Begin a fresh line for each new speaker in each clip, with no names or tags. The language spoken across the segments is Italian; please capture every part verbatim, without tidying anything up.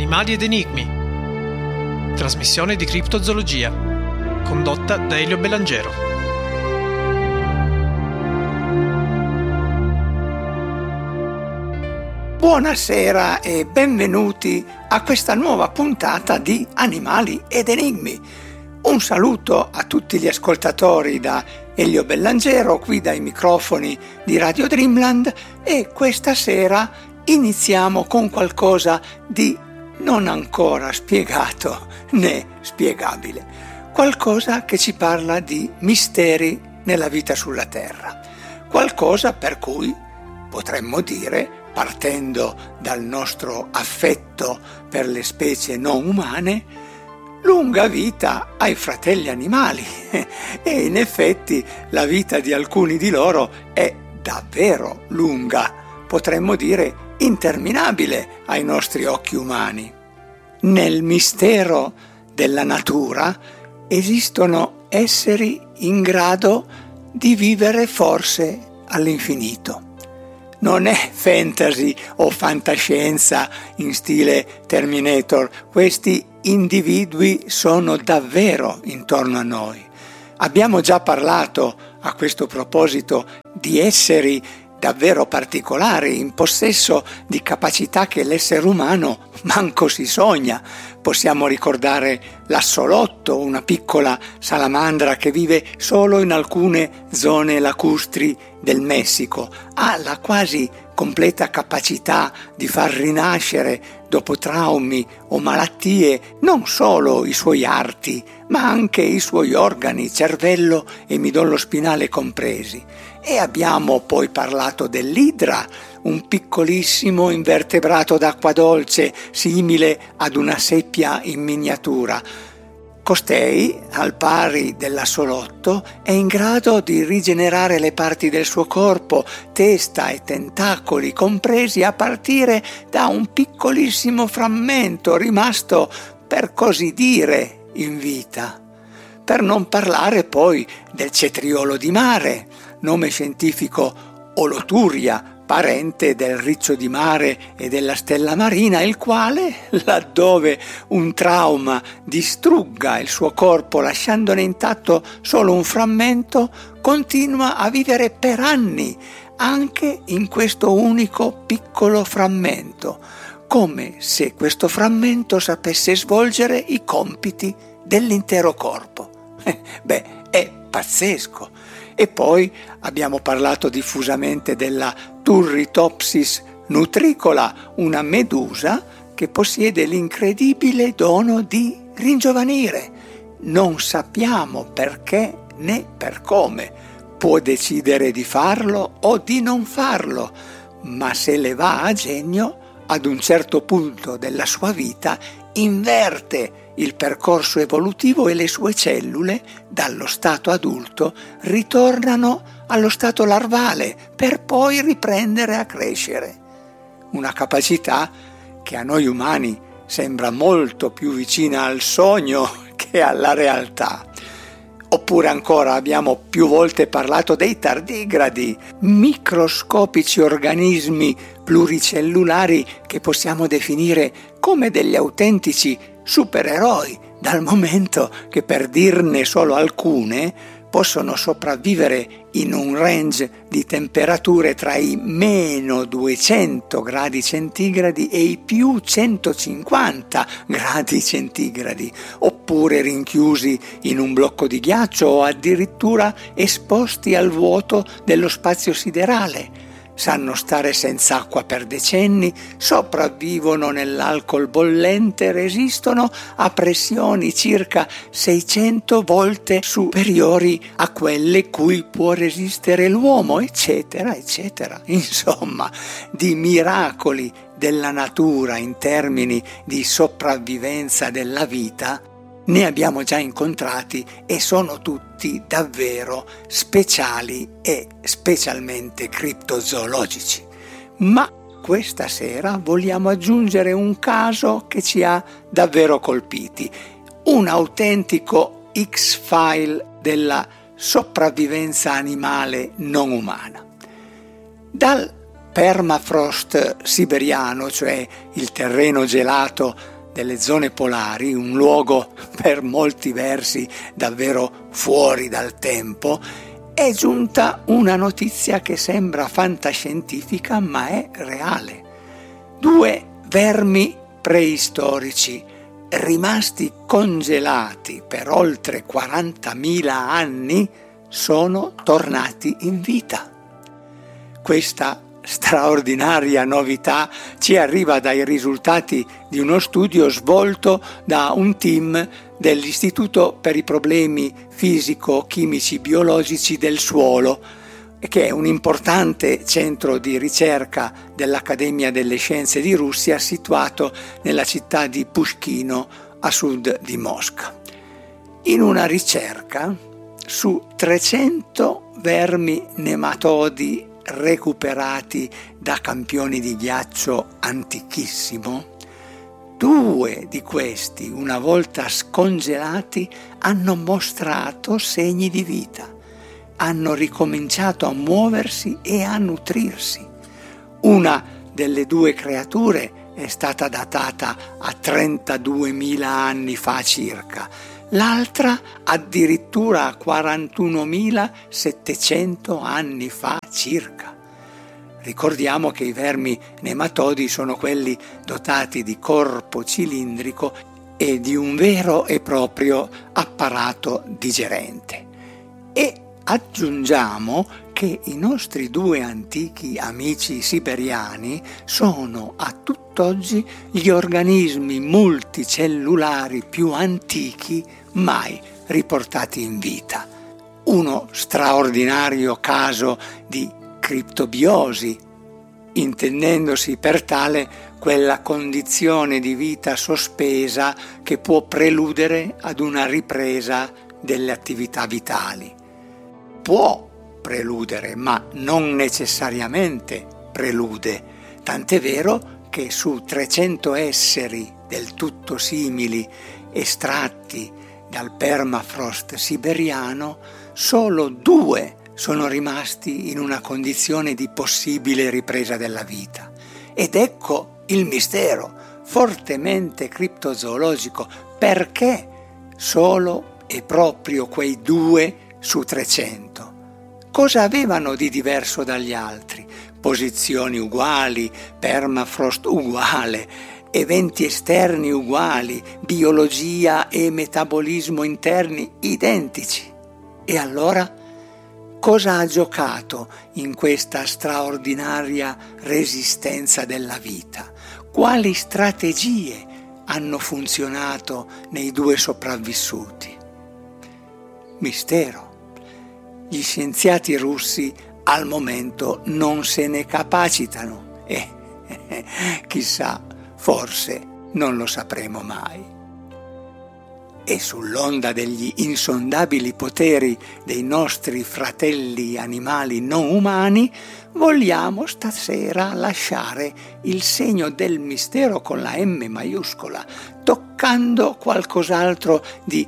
Animali ed enigmi. Trasmissione di criptozoologia, condotta da Elio Belangero.
Buonasera e benvenuti a questa nuova puntata di Animali ed enigmi. Un saluto a tutti gli ascoltatori da Elio Belangero, qui dai microfoni di Radio Dreamland, e questa sera iniziamo con qualcosa di non ancora spiegato né spiegabile, qualcosa che ci parla di misteri nella vita sulla Terra, qualcosa per cui potremmo dire, partendo dal nostro affetto per le specie non umane, lunga vita ai fratelli animali. E in effetti la vita di alcuni di loro è davvero lunga, potremmo dire interminabile ai nostri occhi umani. Nel mistero della natura esistono esseri in grado di vivere forse all'infinito. Non è fantasy o fantascienza in stile Terminator, questi individui sono davvero intorno a noi. Abbiamo già parlato a questo proposito di esseri davvero particolari, in possesso di capacità che l'essere umano manco si sogna. Possiamo ricordare l'assolotto, una piccola salamandra che vive solo in alcune zone lacustri del Messico. Ha la quasi completa capacità di far rinascere dopo traumi o malattie non solo i suoi arti, ma anche i suoi organi, cervello e midollo spinale compresi. E abbiamo poi parlato dell'idra, un piccolissimo invertebrato d'acqua dolce simile ad una seppia in miniatura. Costei, al pari dell'assolotto, è in grado di rigenerare le parti del suo corpo, testa e tentacoli compresi, a partire da un piccolissimo frammento rimasto, per così dire, in vita. Per non parlare poi del cetriolo di mare, nome scientifico Oloturia, parente del riccio di mare e della stella marina, il quale, laddove un trauma distrugga il suo corpo lasciandone intatto solo un frammento, continua a vivere per anni anche in questo unico piccolo frammento, come se questo frammento sapesse svolgere i compiti dell'intero corpo. Beh, è pazzesco. E poi abbiamo parlato diffusamente della Turritopsis nutricola, una medusa che possiede l'incredibile dono di ringiovanire. Non sappiamo perché né per come. Può decidere di farlo o di non farlo, ma se le va a genio, ad un certo punto della sua vita inverte il percorso evolutivo e le sue cellule, dallo stato adulto, ritornano allo stato larvale per poi riprendere a crescere. Una capacità che a noi umani sembra molto più vicina al sogno che alla realtà. Oppure ancora abbiamo più volte parlato dei tardigradi, microscopici organismi pluricellulari che possiamo definire come degli autentici supereroi, dal momento che, per dirne solo alcune, possono sopravvivere in un range di temperature tra i meno duecento gradi centigradi e i più centocinquanta gradi centigradi, oppure rinchiusi in un blocco di ghiaccio o addirittura esposti al vuoto dello spazio siderale. Sanno stare senza acqua per decenni, sopravvivono nell'alcol bollente, resistono a pressioni circa seicento volte superiori a quelle cui può resistere l'uomo, eccetera, eccetera. Insomma, di miracoli della natura in termini di sopravvivenza della vita ne abbiamo già incontrati e sono tutti davvero speciali e specialmente criptozoologici. Ma questa sera vogliamo aggiungere un caso che ci ha davvero colpiti, un autentico X-file della sopravvivenza animale non umana. Dal permafrost siberiano, cioè il terreno gelato delle zone polari, un luogo per molti versi davvero fuori dal tempo, è giunta una notizia che sembra fantascientifica ma è reale. Due vermi preistorici rimasti congelati per oltre quarantamila anni sono tornati in vita. Questa straordinaria novità ci arriva dai risultati di uno studio svolto da un team dell'Istituto per i problemi fisico-chimici biologici del suolo, che è un importante centro di ricerca dell'Accademia delle Scienze di Russia situato nella città di Pushchino a sud di Mosca. In una ricerca su trecento vermi nematodi recuperati da campioni di ghiaccio antichissimo, due di questi, una volta scongelati, hanno mostrato segni di vita, hanno ricominciato a muoversi e a nutrirsi. Una delle due creature è stata datata a trentaduemila anni fa circa, l'altra addirittura a quarantunomilasettecento anni fa circa. Ricordiamo che i vermi nematodi sono quelli dotati di corpo cilindrico e di un vero e proprio apparato digerente. E aggiungiamo che i nostri due antichi amici siberiani sono a tutt'oggi gli organismi multicellulari più antichi mai riportati in vita. Uno straordinario caso di criptobiosi, intendendosi per tale quella condizione di vita sospesa che può preludere ad una ripresa delle attività vitali. Può preludere, ma non necessariamente prelude, tant'è vero che su trecento esseri del tutto simili estratti dal permafrost siberiano, solo due sono rimasti in una condizione di possibile ripresa della vita. Ed ecco il mistero fortemente criptozoologico: perché solo e proprio quei due su trecento? Cosa avevano di diverso dagli altri? Posizioni uguali, permafrost uguale, eventi esterni uguali, biologia e metabolismo interni identici. E allora cosa ha giocato in questa straordinaria resistenza della vita? Quali strategie hanno funzionato nei due sopravvissuti? Mistero. Gli scienziati russi al momento non se ne capacitano e chissà, forse non lo sapremo mai. E sull'onda degli insondabili poteri dei nostri fratelli animali non umani, vogliamo stasera lasciare il segno del mistero con la M maiuscola, toccando qualcos'altro di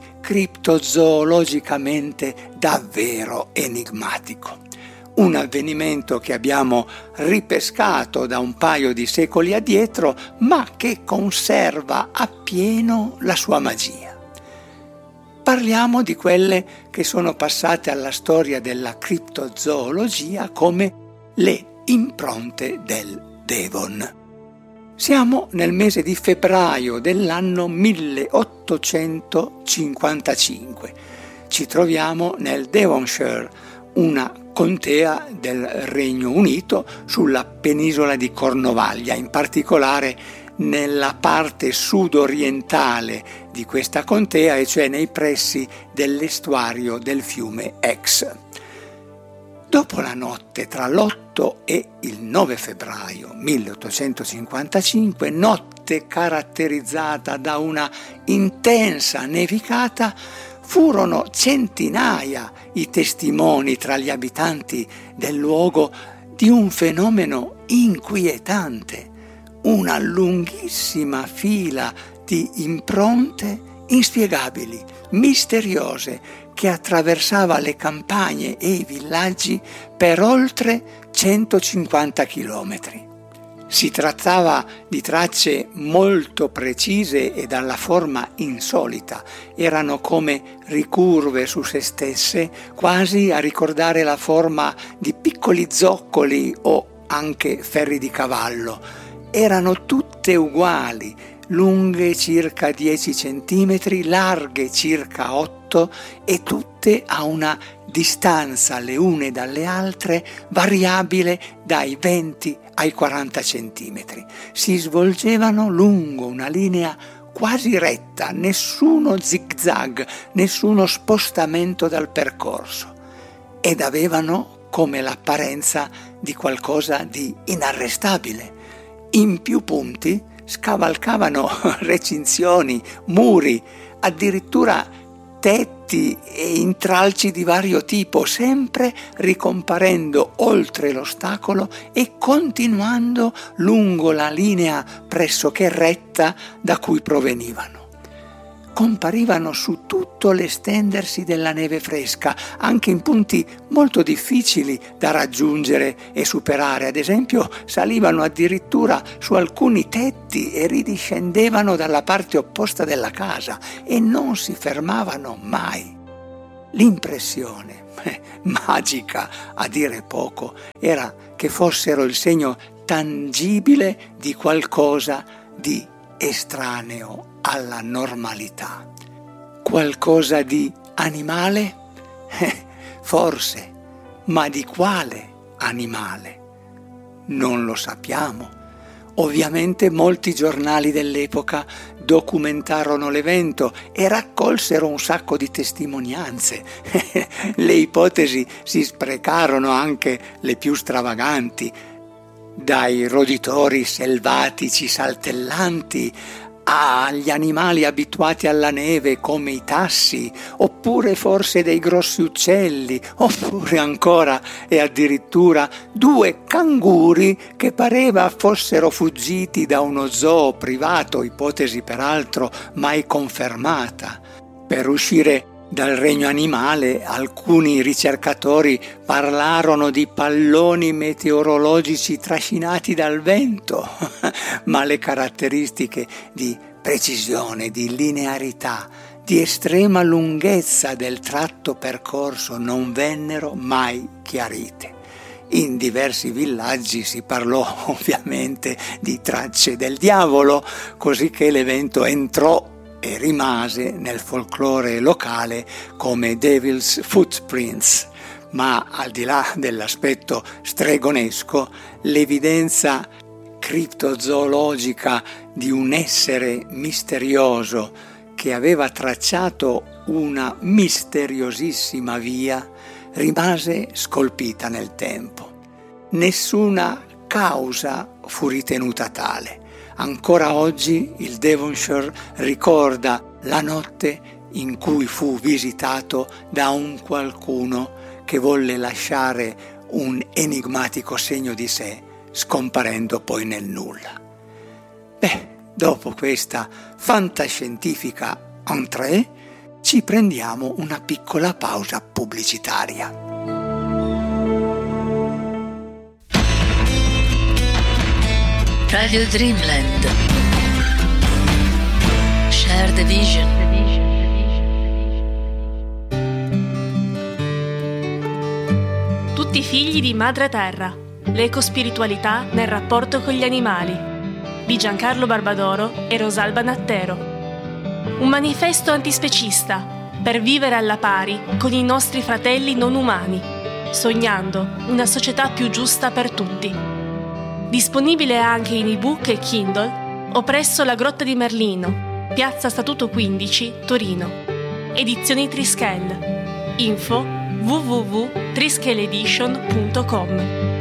criptozoologicamente davvero enigmatico. Un avvenimento che abbiamo ripescato da un paio di secoli addietro, ma che conserva appieno la sua magia. Parliamo di quelle che sono passate alla storia della criptozoologia come le impronte del Devon. Siamo nel mese di febbraio dell'anno milleottocentocinquantacinque. Ci troviamo nel Devonshire, una contea del Regno Unito sulla penisola di Cornovaglia, in particolare nella parte sud-orientale di questa contea, e cioè nei pressi dell'estuario del fiume Ex. Dopo la notte tra l'otto e il nove febbraio milleottocentocinquantacinque, notte caratterizzata da una intensa nevicata, furono centinaia i testimoni tra gli abitanti del luogo di un fenomeno inquietante, una lunghissima fila di impronte inspiegabili, misteriose, che attraversava le campagne e i villaggi per oltre centocinquanta chilometri. Si trattava di tracce molto precise e dalla forma insolita. Erano come ricurve su se stesse, quasi a ricordare la forma di piccoli zoccoli o anche ferri di cavallo. Erano tutte uguali, lunghe circa dieci centimetri, larghe circa otto e tutte a una distanza le une dalle altre variabile dai venti ai quaranta centimetri. Si svolgevano lungo una linea quasi retta, nessuno zig-zag, nessuno spostamento dal percorso, ed avevano come l'apparenza di qualcosa di inarrestabile. In più punti scavalcavano recinzioni, muri, addirittura tetti e intralci di vario tipo, sempre ricomparendo oltre l'ostacolo e continuando lungo la linea pressoché retta da cui provenivano. Comparivano su tutto l'estendersi della neve fresca, anche in punti molto difficili da raggiungere e superare. Ad esempio, salivano addirittura su alcuni tetti e ridiscendevano dalla parte opposta della casa e non si fermavano mai. L'impressione, eh, magica a dire poco, era che fossero il segno tangibile di qualcosa di estraneo alla normalità. Qualcosa di animale? Eh, forse, ma di quale animale? Non lo sappiamo. Ovviamente molti giornali dell'epoca documentarono l'evento e raccolsero un sacco di testimonianze. Le ipotesi si sprecarono, anche le più stravaganti, dai roditori selvatici saltellanti agli animali abituati alla neve come i tassi, oppure forse dei grossi uccelli, oppure ancora e addirittura due canguri che pareva fossero fuggiti da uno zoo privato, ipotesi peraltro mai confermata. Per uscire dal regno animale, alcuni ricercatori parlarono di palloni meteorologici trascinati dal vento, ma le caratteristiche di precisione, di linearità, di estrema lunghezza del tratto percorso non vennero mai chiarite. In diversi villaggi si parlò ovviamente di tracce del diavolo, così che l'evento entrò e rimase nel folklore locale come Devil's Footprints, ma al di là dell'aspetto stregonesco, l'evidenza criptozoologica di un essere misterioso che aveva tracciato una misteriosissima via rimase scolpita nel tempo. Nessuna causa fu ritenuta tale. Ancora oggi il Devonshire ricorda la notte in cui fu visitato da un qualcuno che volle lasciare un enigmatico segno di sé, scomparendo poi nel nulla. Beh, dopo questa fantascientifica entrée, ci prendiamo una piccola pausa pubblicitaria.
Radio Dreamland. Share the vision.
Tutti figli di Madre Terra. L'ecospiritualità nel rapporto con gli animali. Di Giancarlo Barbadoro e Rosalba Nattero. Un manifesto antispecista per vivere alla pari con i nostri fratelli non umani, sognando una società più giusta per tutti. Disponibile anche in ebook e Kindle o presso la Grotta di Merlino, Piazza Statuto quindici, Torino. Edizioni Trischel. Info w w w punto trischeledition punto com.